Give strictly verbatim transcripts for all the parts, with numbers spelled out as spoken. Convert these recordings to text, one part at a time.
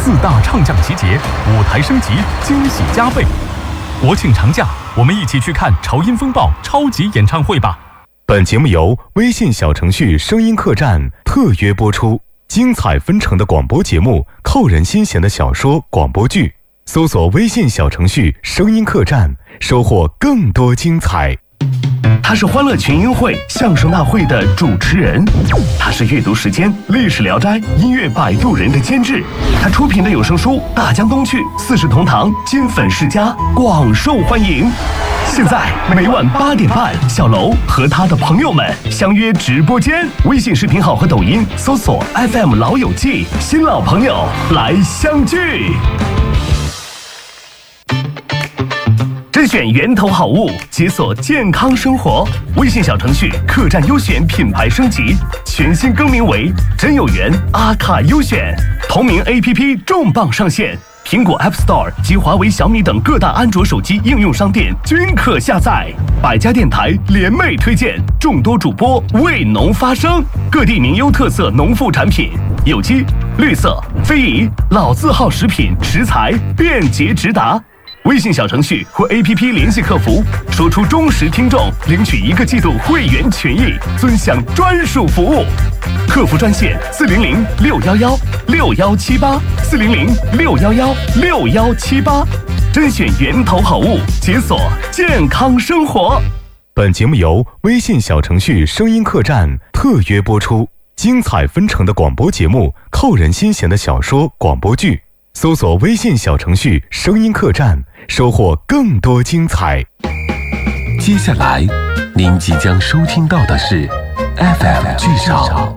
四大唱将集结，舞台升级，惊喜加倍。国庆长假，我们一起去看潮音风暴超级演唱会吧。本节目由微信小程序声音客栈特约播出，精彩纷呈的广播节目，扣人心弦的小说广播剧，搜索微信小程序声音客栈，收获更多精彩。 他是欢乐群英会相声大会的主持人，他是阅读时间历史聊斋音乐摆渡人的监制，他出品的有声书《大江东去》《四世同堂》金粉世家广受欢迎。现在每晚八点半，小楼和他的朋友们相约直播间，微信视频号和抖音搜索 F M 老友记，新老朋友来相聚。甄选源头好物，解锁健康生活。微信小程序客栈优选品牌升级，全新更名为真有缘阿卡优选。同名 A P P 重磅上线，苹果 App Store 及华为、小米等各大安卓手机应用商店均可下载。百家电台联袂推荐，众多主播为农发声，各地名优特色农副产品，有机、绿色、非遗、老字号食品食材便捷直达。微信小程序或 A P P 联系客服，说出忠实听众，领取一个季度会员权益，尊享专属服务。客服专线四零零六幺幺六幺七八四零零六幺幺六幺七八，甄选源头好物，解锁健康生活。 本节目由微信小程序声音客栈特约播出，精彩纷呈的广播节目，扣人心弦的小说广播剧。搜索微信小程序声音客栈，收获更多精彩。 接下来您即将收听到的是 F M 剧场。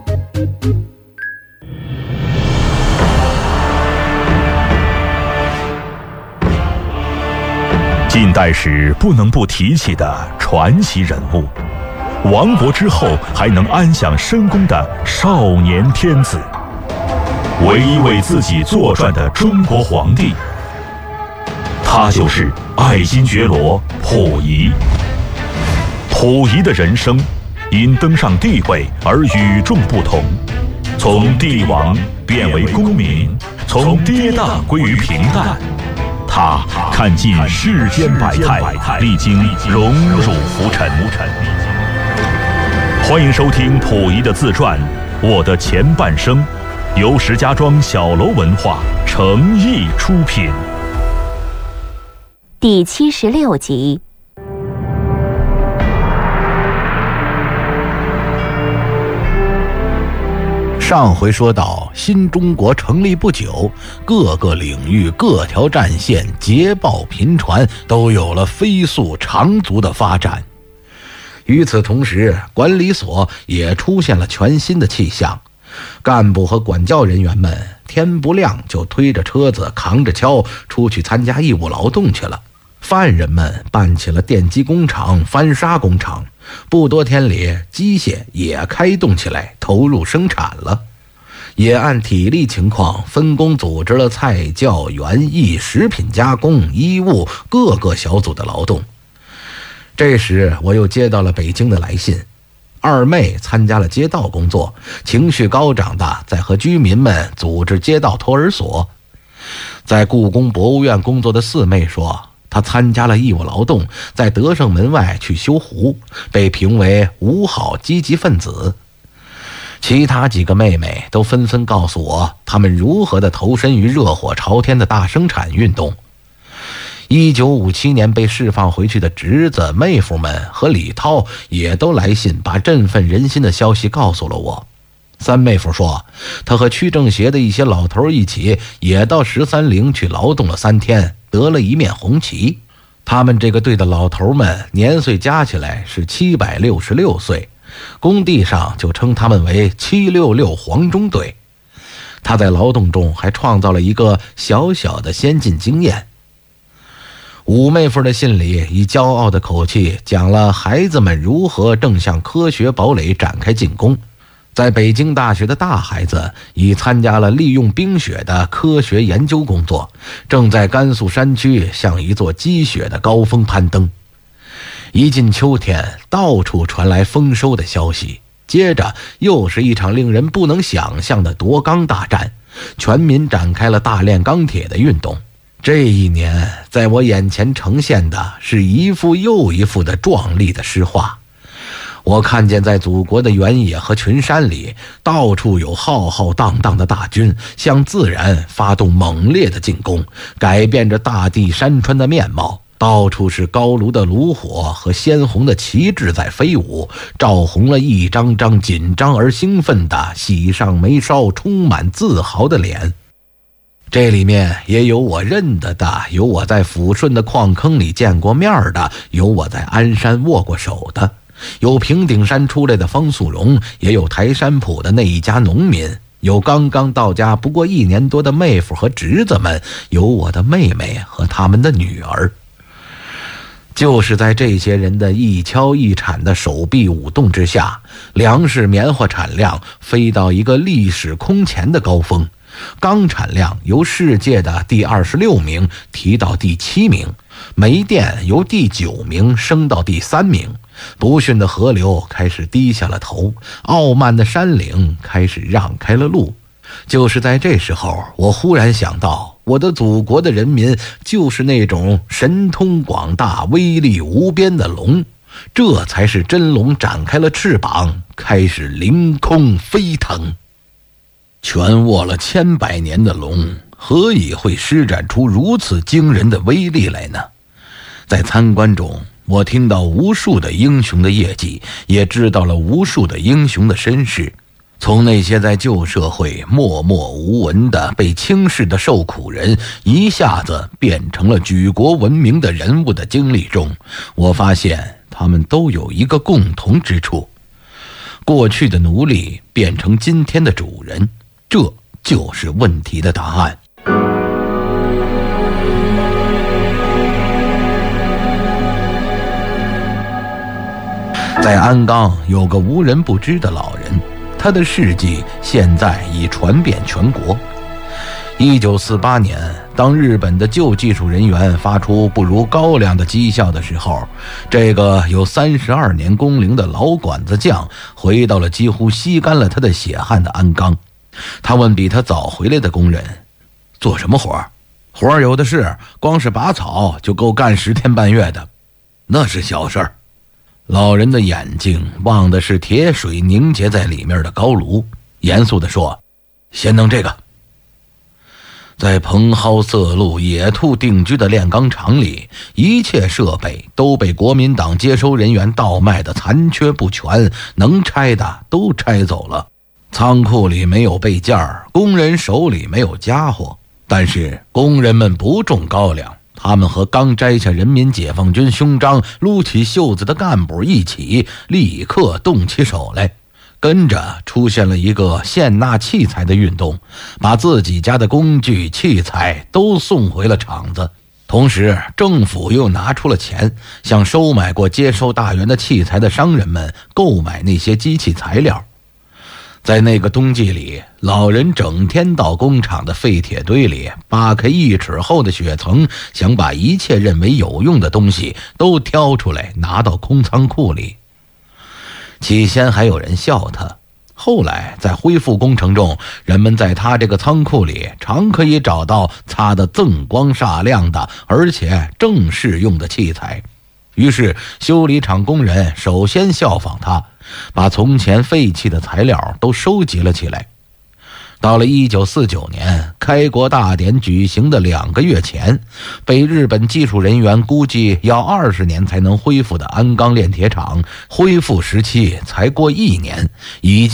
近代史不能不提起的传奇人物，亡国之后还能安享深宫的少年天子，唯一为自己作传的中国皇帝，他就是爱新觉罗溥仪。溥仪的人生因登上帝位而与众不同，从帝王变为公民，从跌宕归于平淡。他看尽世间百态，历经荣辱浮沉。欢迎收听溥仪的自传《我的前半生》，由石家庄小楼文化诚意出品。 第七十六集。 上回说到，新中国成立不久，各个领域、各条战线捷报频传，都有了飞速长足的发展。与此同时，管理所也出现了全新的气象。干部和管教人员们天不亮就推着车子扛着锹出去参加义务劳动去了，犯人们办起了电机工厂、翻砂工厂，不多天里机械也开动起来，投入生产了，也按体力情况分工组织了菜教、园艺、食品加工、医务各个小组的劳动。这时我又接到了北京的来信，二妹参加了街道工作，情绪高涨的在和居民们组织街道托儿所。在故宫博物院工作的四妹说，她参加了义务劳动，在德胜门外去修湖，被评为五好积极分子。其他几个妹妹都纷纷告诉我，她们如何的投身于热火朝天的大生产运动。一九五七年被释放回去的侄子、妹夫们和李涛也都来信，把振奋人心的消息告诉了我。三妹夫说，他和区政协的一些老头一起，也到十三陵去劳动了三天，得了一面红旗。他们这个队的老头们年岁加起来是七百六十六岁，工地上就称他们为七六六黄中队。他在劳动中还创造了一个小小的先进经验。五妹夫的信里以骄傲的口气讲了孩子们如何正向科学堡垒展开进攻。在北京大学的大孩子已参加了利用冰雪的科学研究工作，正在甘肃山区向一座积雪的高峰攀登。一进秋天，到处传来丰收的消息，接着又是一场令人不能想象的夺缸大战， 全民展开了大炼钢铁的运动。这一年，在我眼前呈现的是一幅又一幅的壮丽的诗画。我看见在祖国的原野和群山里，到处有浩浩荡荡的大军向自然发动猛烈的进攻，改变着大地山川的面貌。到处是高炉的炉火和鲜红的旗帜在飞舞，照红了一张张紧张而兴奋的喜上眉梢、充满自豪的脸。这里面也有我认得的，有我在抚顺的矿坑里见过面的，有我在鞍山握过手的，有平顶山出来的方素荣，也有台山铺的那一家农民，有刚刚到家不过一年多的妹夫和侄子们，有我的妹妹和他们的女儿。就是在这些人的一敲一铲的手臂舞动之下，粮食棉花产量飞到一个历史空前的高峰，钢产量由世界的第二十六名提到第七名，煤电由第九名升到第三名，不驯的河流开始低下了头，傲慢的山岭开始让开了路。就是在这时候，我忽然想到，我的祖国的人民就是那种神通广大、威力无边的龙，这才是真龙展开了翅膀，开始凌空飞腾。拳握了千百年的龙，何以会施展出如此惊人的威力来呢？在参观中，我听到无数的英雄的业绩，也知道了无数的英雄的身世。从那些在旧社会默默无闻的被轻视的受苦人，一下子变成了举国闻名的人物的经历中，我发现他们都有一个共同之处：过去的奴隶变成今天的主人，这就是问题的答案。在鞍钢有个无人不知的老人，他的事迹现在已传遍全国。一九四八年，当日本的旧技术人员发出不如高粱的绩效的时候，这个有三十二年工龄的老管子匠回到了几乎吸干了他的血汗的鞍钢。他问比他早回来的工人：“做什么活？”“活有的是，光是拔草就够干十天半月的。”“那是小事儿。”老人的眼睛望的是铁水凝结在里面的高炉，严肃地说：“先弄这个。”在蓬蒿色路野兔定居的炼钢厂里，一切设备都被国民党接收人员倒卖的残缺不全，能拆的都拆走了。仓库里没有备件，工人手里没有家伙，但是工人们不种高粱，他们和刚摘下人民解放军勋章、撸起袖子的干部一起，立刻动起手来。跟着出现了一个献纳器材的运动，把自己家的工具器材都送回了厂子。同时政府又拿出了钱，向收买过接收大员的器材的商人们购买那些机器材料。在那个冬季里，老人整天到工厂的废铁堆里扒开一尺厚的雪层，想把一切认为有用的东西都挑出来拿到空仓库里。起先还有人笑他，后来在恢复工程中，人们在他这个仓库里常可以找到擦得锃光煞亮的而且正适用的器材。于是修理厂工人首先效仿他，把从前废弃的材料都收集了起来。到了一九四九年开国大典举行的两个月前，被日本技术人员估计要二十年才能恢复的鞍钢炼铁厂，恢复时期才过一年，已经